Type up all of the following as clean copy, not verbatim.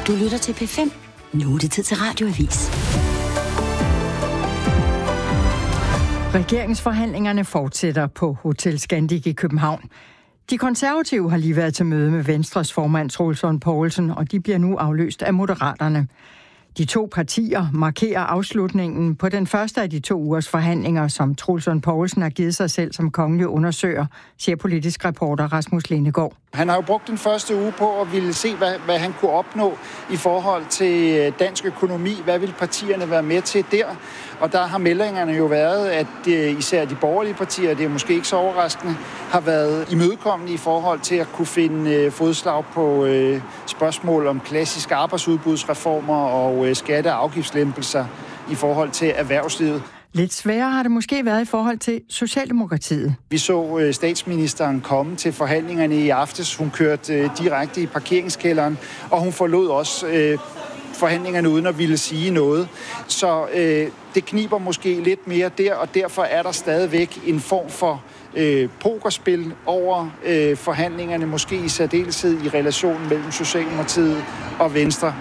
Du lytter til P5. Nu er det tid til Radioavis. Regeringsforhandlingerne fortsætter på Hotel Scandic i København. De konservative har lige været til møde med Venstres formand Troels Lund Poulsen, og de bliver nu afløst af Moderaterne. De to partier markerer afslutningen på den første af de 2 ugers forhandlinger, som Troels Lund Poulsen har givet sig selv som kongelig undersøger, siger politisk reporter Rasmus Lindegaard. Han har jo brugt den første uge på at ville se, hvad han kunne opnå i forhold til dansk økonomi. Hvad vil partierne være med til der? Og der har meldingerne jo været, at især de borgerlige partier, det er måske ikke så overraskende, har været imødekommende i forhold til at kunne finde fodslag på spørgsmål om klassiske arbejdsudbudsreformer og skatte- og afgiftslempelser i forhold til erhvervslivet. Lidt sværere har det måske været i forhold til Socialdemokratiet. Vi så statsministeren komme til forhandlingerne i aftes. Hun kørte direkte i parkeringskælderen, og hun forlod også forhandlingerne uden at ville sige noget. Så det kniber måske lidt mere der, og derfor er der stadigvæk en form for pokerspil over forhandlingerne, måske i særdeleshed i relationen mellem Socialdemokratiet og Venstre.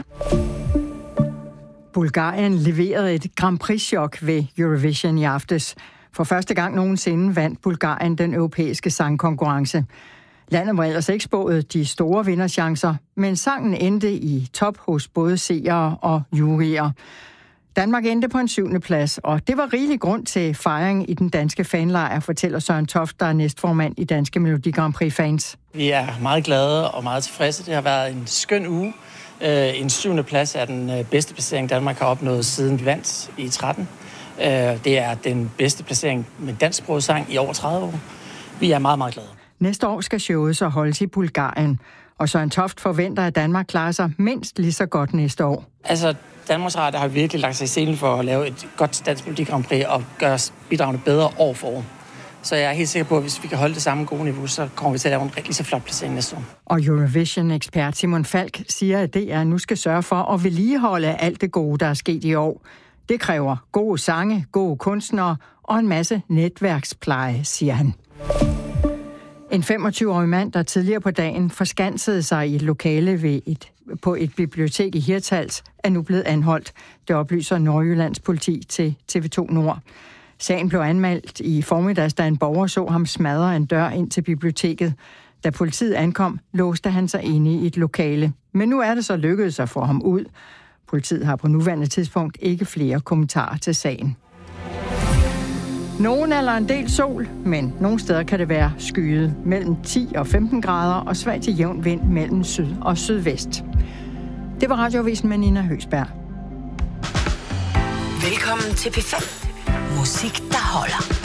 Bulgarien leverede et Grand Prix-chok ved Eurovision i aftes. For første gang nogensinde vandt Bulgarien den europæiske sangkonkurrence. Landet var ellers ikke spået de store vinderchancer, men sangen endte i top hos både seere og juryer. Danmark endte på en 7. plads, og det var rigelig grund til fejring i den danske fanlejr, fortæller Søren Toft, der er næstformand i Danske Melodi Grand Prix fans. Vi er meget glade og meget tilfredse. Det har været en skøn uge. En 7. plads er den bedste placering, Danmark har opnået siden vi vandt i 13. Det er den bedste placering med dansksproget sang i over 30 år. Vi er meget, meget glade. Næste år skal showet så holdes i Bulgarien, og Søren Toft forventer, at Danmark klarer sig mindst lige så godt næste år. Altså, Danmarks Radio har virkelig lagt sig i scenen for at lave et godt Dansk Melodi Grand Prix og gøre bidragene bedre år for år. Så jeg er helt sikker på, at hvis vi kan holde det samme gode niveau, så kommer vi til at lave en rigtig så flot placering næste år. Og Eurovision-ekspert Simon Falk siger, at DR nu skal sørge for at vedligeholde alt det gode, der er sket i år. Det kræver gode sange, gode kunstnere og en masse netværkspleje, siger han. En 25-årig mand, der tidligere på dagen forskansede sig i et lokale på et bibliotek i Hirtshals, er nu blevet anholdt. Det oplyser Nordjyllands politi til TV2 Nord. Sagen blev anmeldt i formiddags, da en borger så ham smadre en dør ind til biblioteket. Da politiet ankom, låste han sig inde i et lokale. Men nu er det så lykkedes at få ham ud. Politiet har på nuværende tidspunkt ikke flere kommentarer til sagen. Nogen eller en del sol, men nogle steder kan det være skyet mellem 10 og 15 grader og svag til jævn vind mellem syd og sydvest. Det var Radioavisen med Nina Høgsberg. Velkommen til P5. Musik, der holder.